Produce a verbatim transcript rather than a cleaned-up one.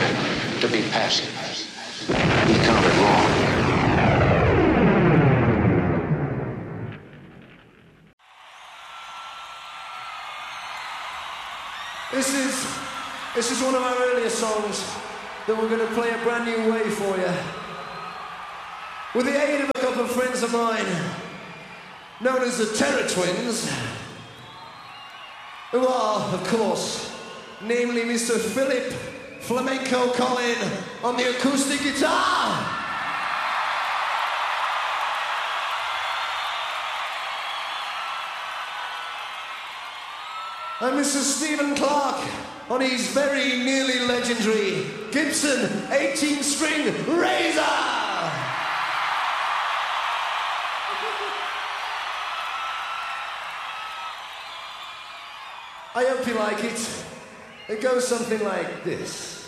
to be passive. He counted wrong. This is, this is one of our earlier songs that we're going to play a brand new way for you. With the aid of a couple of friends of mine, known as the Terror Twins, who are, of course, namely Mister Philip Flamenco Collin on the acoustic guitar. And Mister Stephen Clark on his very nearly legendary Gibson eighteen string Razor. I hope you like it. It goes something like this.